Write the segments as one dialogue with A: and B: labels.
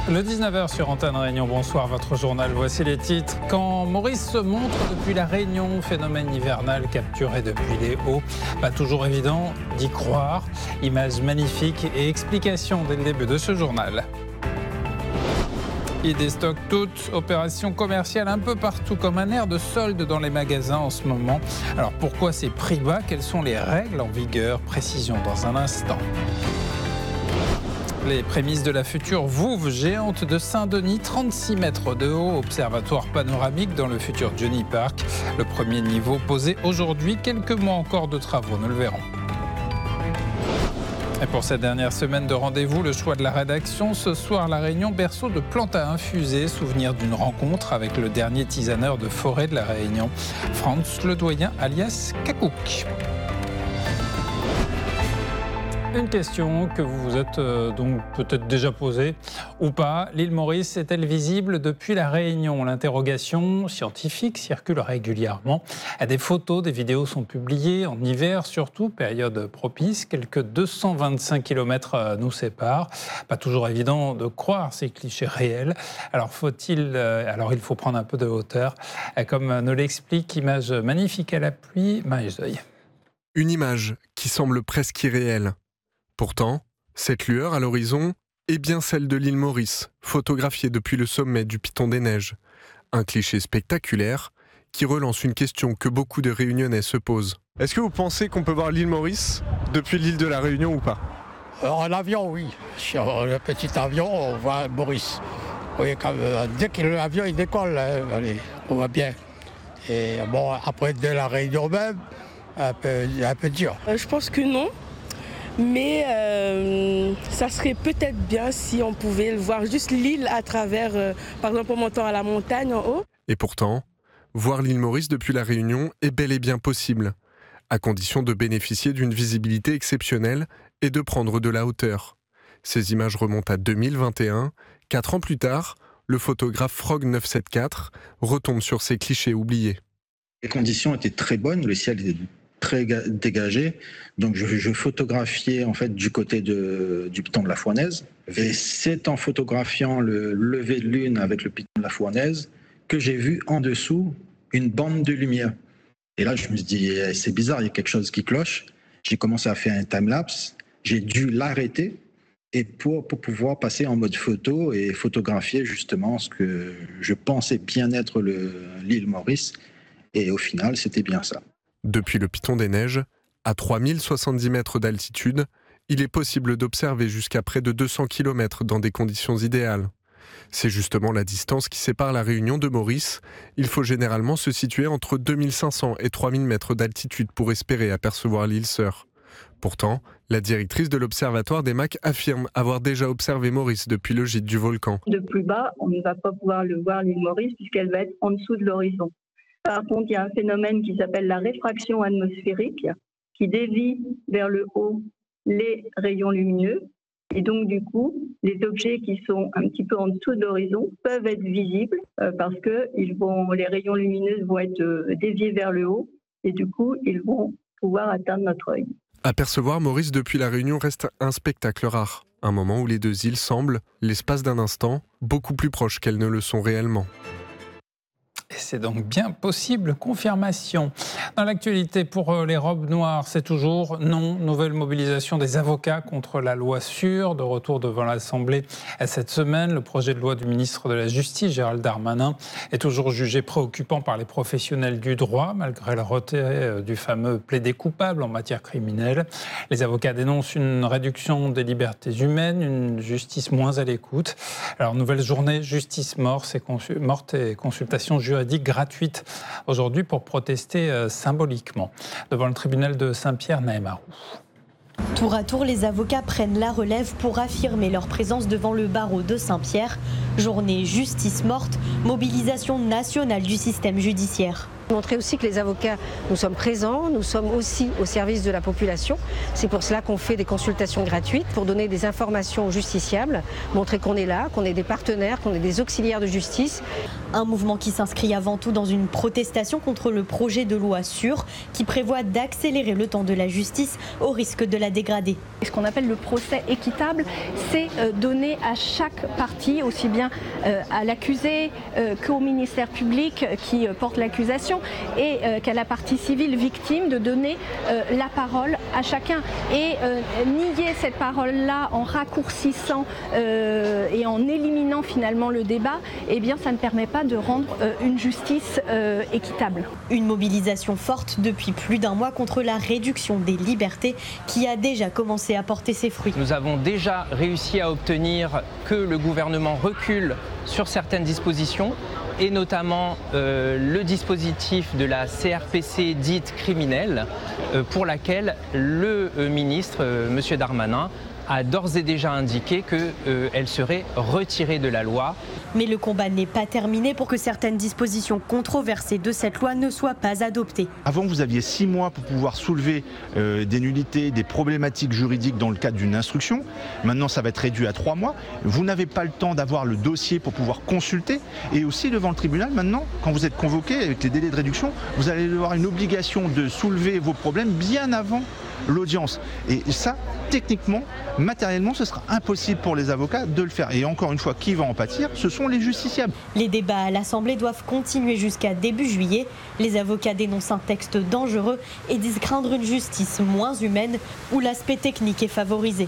A: Le 19h sur Antenne Réunion, bonsoir, votre journal, voici les titres. Quand Maurice se montre depuis la Réunion, phénomène hivernal capturé depuis les Hauts, pas toujours évident d'y croire. Images magnifiques et explications dès le début de ce journal. Il déstocke toute opération commerciale un peu partout, comme un air de solde dans les magasins en ce moment. Alors pourquoi ces prix bas? Quelles sont les règles en vigueur? Précision dans un instant. Les prémices de la future VOUV géante de Saint-Denis, 36 mètres de haut, observatoire panoramique dans le futur Johnny Park. Le premier niveau posé aujourd'hui, quelques mois encore de travaux, nous le verrons. Et pour cette dernière semaine de rendez-vous, le choix de la rédaction, ce soir la Réunion, berceau de plantes à infuser, souvenir d'une rencontre avec le dernier tisaneur de forêt de la Réunion, Franz Ledoyen alias Kakouk. Une question que vous vous êtes donc peut-être déjà posée ou pas. L'île Maurice est-elle visible depuis la Réunion? L'interrogation scientifique circule régulièrement. Des photos, des vidéos sont publiées en hiver surtout, période propice. Quelques 225 km nous séparent. Pas toujours évident de croire ces clichés réels. Alors il faut prendre un peu de hauteur. Comme nous l'explique Image magnifique à la pluie, Maïs Deuil.
B: Une image qui semble presque irréelle. Pourtant, cette lueur à l'horizon est bien celle de l'île Maurice, photographiée depuis le sommet du Piton des Neiges. Un cliché spectaculaire qui relance une question que beaucoup de Réunionnais se posent. Est-ce que vous pensez qu'on peut voir l'île Maurice depuis l'île de la Réunion ou pas?
C: En avion, oui. Sur le petit avion, on voit Maurice. Oui, dès que l'avion il décolle, on voit bien. Et bon, après de la Réunion même, un peu dur.
D: Je pense que non. Mais ça serait peut-être bien si on pouvait le voir juste l'île à travers, par exemple en montant à la montagne en haut.
B: Et pourtant, voir l'île Maurice depuis la Réunion est bel et bien possible, à condition de bénéficier d'une visibilité exceptionnelle et de prendre de la hauteur. Ces images remontent à 2021. 4 ans plus tard, le photographe Frog 974 retombe sur ces clichés oubliés.
E: Les conditions étaient très bonnes, le ciel était très dégagé, donc je photographiais en fait du côté du Piton de la Fouanaise. Et c'est en photographiant le lever de lune avec le Piton de la Fouanaise que j'ai vu en dessous une bande de lumière. Et là, je me suis dit, c'est bizarre, il y a quelque chose qui cloche. J'ai commencé à faire un time-lapse, j'ai dû l'arrêter et pour pouvoir passer en mode photo et photographier justement ce que je pensais bien être l'île Maurice. Et au final, c'était bien ça.
B: Depuis le Piton des Neiges, à 3070 mètres d'altitude, il est possible d'observer jusqu'à près de 200 km dans des conditions idéales. C'est justement la distance qui sépare la Réunion de Maurice. Il faut généralement se situer entre 2500 et 3000 mètres d'altitude pour espérer apercevoir l'île sœur. Pourtant, la directrice de l'Observatoire des Macs affirme avoir déjà observé Maurice depuis le gîte du volcan.
F: De plus bas, on ne va pas pouvoir le voir l'île Maurice puisqu'elle va être en dessous de l'horizon. Par contre, il y a un phénomène qui s'appelle la réfraction atmosphérique qui dévie vers le haut les rayons lumineux. Et donc, du coup, les objets qui sont un petit peu en dessous de l'horizon peuvent être visibles parce que les rayons lumineux vont être déviés vers le haut et du coup, ils vont pouvoir atteindre notre œil.
B: Apercevoir Maurice depuis la Réunion reste un spectacle rare. Un moment où les deux îles semblent, l'espace d'un instant, beaucoup plus proches qu'elles ne le sont réellement.
A: Et c'est donc bien possible, confirmation. Dans l'actualité, pour les robes noires, c'est toujours non. Nouvelle mobilisation des avocats contre la loi sûre, de retour devant l'Assemblée cette semaine. Le projet de loi du ministre de la Justice, Gérald Darmanin, est toujours jugé préoccupant par les professionnels du droit, malgré le retrait du fameux plaidé coupable en matière criminelle. Les avocats dénoncent une réduction des libertés humaines, une justice moins à l'écoute. Alors, nouvelle journée, justice morte et consultation juridique gratuite aujourd'hui pour protester symboliquement devant le tribunal de Saint-Pierre, Naïma Roux.
G: Tour à tour, les avocats prennent la relève pour affirmer leur présence devant le barreau de Saint-Pierre. Journée justice morte, mobilisation nationale du système judiciaire.
H: Montrer aussi que les avocats, nous sommes présents, nous sommes aussi au service de la population. C'est pour cela qu'on fait des consultations gratuites, pour donner des informations aux justiciables, montrer qu'on est là, qu'on est des partenaires, qu'on est des auxiliaires de justice.
G: Un mouvement qui s'inscrit avant tout dans une protestation contre le projet de loi SUR qui prévoit d'accélérer le temps de la justice au risque de la dégrader.
I: Ce qu'on appelle le procès équitable, c'est donner à chaque partie, aussi bien à l'accusé qu'au ministère public qui porte l'accusation et qu'à la partie civile victime, de donner la parole à chacun. Et nier cette parole-là en raccourcissant et en éliminant finalement le débat, eh bien ça ne permet pas de rendre une justice équitable.
G: Une mobilisation forte depuis plus d'un mois contre la réduction des libertés qui a déjà commencé à porter ses fruits.
J: Nous avons déjà réussi à obtenir que le gouvernement recule sur certaines dispositions et notamment le dispositif de la CRPC dite criminelle pour laquelle le ministre, M. Darmanin, a d'ores et déjà indiqué qu'elle serait retirée de la loi.
G: Mais le combat n'est pas terminé pour que certaines dispositions controversées de cette loi ne soient pas adoptées.
K: Avant, vous aviez 6 mois pour pouvoir soulever des nullités, des problématiques juridiques dans le cadre d'une instruction. Maintenant, ça va être réduit à 3 mois. Vous n'avez pas le temps d'avoir le dossier pour pouvoir consulter. Et aussi, devant le tribunal, maintenant, quand vous êtes convoqué avec les délais de réduction, vous allez avoir une obligation de soulever vos problèmes bien avant l'audience. Et ça, techniquement, matériellement, ce sera impossible pour les avocats de le faire. Et encore une fois, qui va en pâtir? Ce sont les justiciables.
G: Les débats à l'Assemblée doivent continuer jusqu'à début juillet. Les avocats dénoncent un texte dangereux et disent craindre une justice moins humaine où l'aspect technique est favorisé.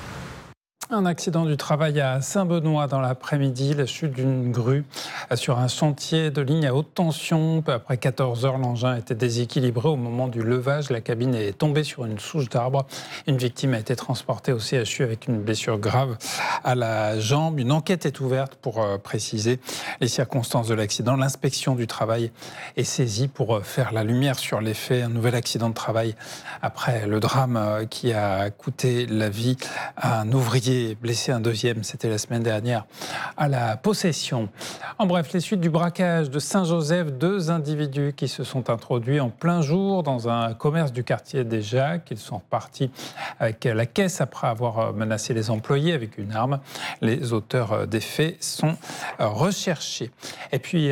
A: Un accident du travail à Saint-Benoît dans l'après-midi, la chute d'une grue sur un chantier de ligne à haute tension. Peu après 14 heures, l'engin était déséquilibré au moment du levage. La cabine est tombée sur une souche d'arbre. Une victime a été transportée au CHU avec une blessure grave à la jambe. Une enquête est ouverte pour préciser les circonstances de l'accident. L'inspection du travail est saisie pour faire la lumière sur les faits. Un nouvel accident de travail après le drame qui a coûté la vie à un ouvrier blessé, un deuxième, c'était la semaine dernière, à la Possession. En bref, les suites du braquage de Saint-Joseph, 2 individus qui se sont introduits en plein jour dans un commerce du quartier des Jacques. Ils sont repartis avec la caisse après avoir menacé les employés avec une arme. Les auteurs des faits sont recherchés. Et puis,